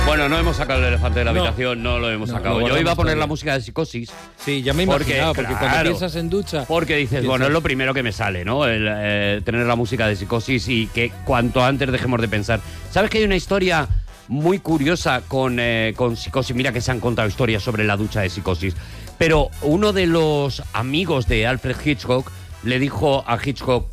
Bueno, no hemos sacado el elefante de la habitación, no lo hemos sacado. Yo iba a poner la música de Psicosis. Sí, ya me he imaginado, porque cuando piensas en ducha... Porque dices, bueno, es lo primero que me sale, ¿no? Tener la música de Psicosis y que cuanto antes dejemos de pensar. ¿Sabes que hay una historia muy curiosa con Psicosis? Mira que se han contado historias sobre la ducha de Psicosis. Pero uno de los amigos de Alfred Hitchcock le dijo a Hitchcock: